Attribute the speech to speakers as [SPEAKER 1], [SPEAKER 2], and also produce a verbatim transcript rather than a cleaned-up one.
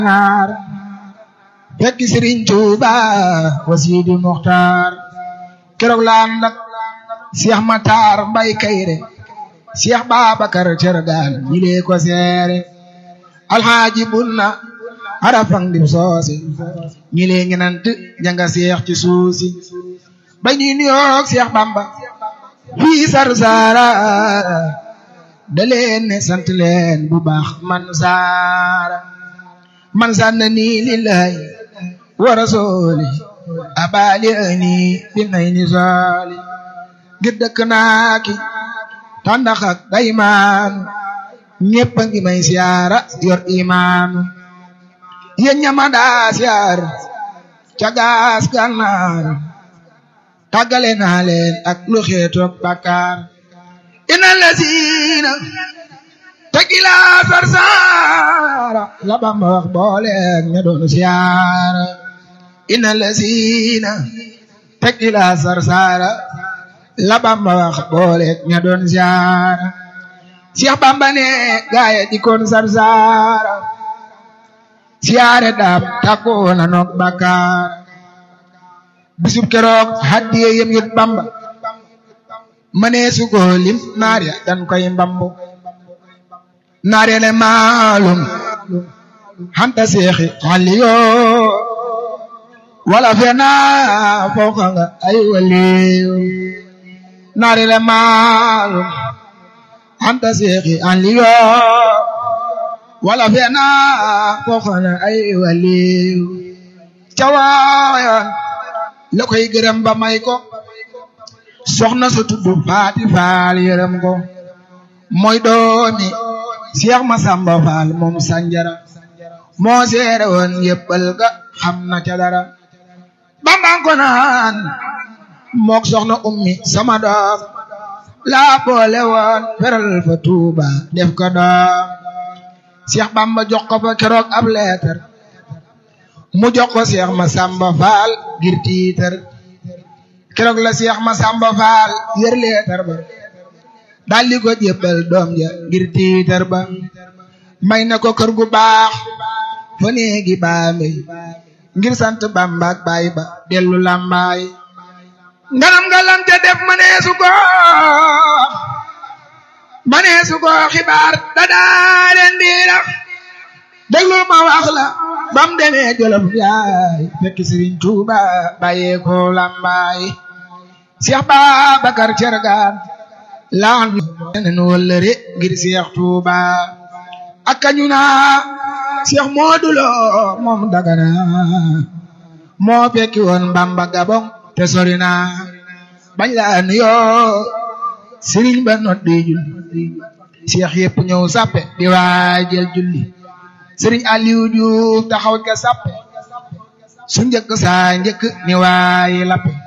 [SPEAKER 1] naar fekk Sëriñ Tuuba wa Sidi Muxtaar keroog la ànd ak Cheikh Matar Mbay Kayre Cheikh Babacar Cergaan ñilee ko seere alxaaji bunna arafang dim soosi ñilee ngenant janga Cheikh ci suusi ba ñuy nuyoog Cheikh Bamba fii Sarsara da leen ne sant leen bu baax man saara man sanna nii lillahi wa rasuli abali ani bi nay ni soli ngir dëkk naa ki tàndax ak daymaan ñépp a ngi may siyaara yor imaan yéen ñama daa siyaar ca gaas gànnaar tàggale naa leen ak lu xeetoog bàkkaar ina lasiina tegila Sarsara la Bamba wax booleeg ña doon siyaara ina lasiina tegila Sarsara la Bamba wax booleeg ña doon siyaara Cheikh Bamba ne gaaya di koon Sarsara siyaare daam takkoon na noog bàkkaar bisub keroog hadiye yem yut Bamba mënee su ko lim naar ya dan koy mbambu naar ya le maalum hanta seexi aliyo wala fena fooka nga ay waliyo naar ya le maalum hanta seexi aliyo wala fena fooka nga ay waliyo cawaayan la koy gërëm ba may ko soxna sa tuddu Faati Faal yërëm ko mooy doomi Cheikh Masamba Faal moom Sanjara moo seere woon yëppal ga xam na ca dara Bamba ko naan mook soxna ummi sama doom laa boole woon feral fa Tuuba def ko doom Cheikh Bamba jox ko fa keroog ab leetar mu jox ko Cheikh Masamba Faal ngir tiitar keroog la Cheikh Masamba Faal yër leetar ba daldi ko jébbal doom ja ngir tiitar ba may na ko kër gu baax fa néegi baambey ngir sant Bamba ak baay ba dellu lambaay nganam nga lam ca def maneesu ko maneesu ko xibaar da daa leen diirax déglu ma wax la bam demee Jolof yaay fekk Sëriñ Tuuba bàyyee ko lambaay Cheikh Babacar Cergaan laan nen wëllëre ngir Cheikh Tuuba ak kañu naa Cheikh Moodu Lo moom Dagana moo fekki woon Bamba Gabon te sori naa bañ laa nuyoo Sëriñ ba noddi julli Cheikh yépp ñëw sappe di waajal julli Sëriñ Aliou Diouf taxaw ca sappe su njëkk saa njëkk ni waayi lappe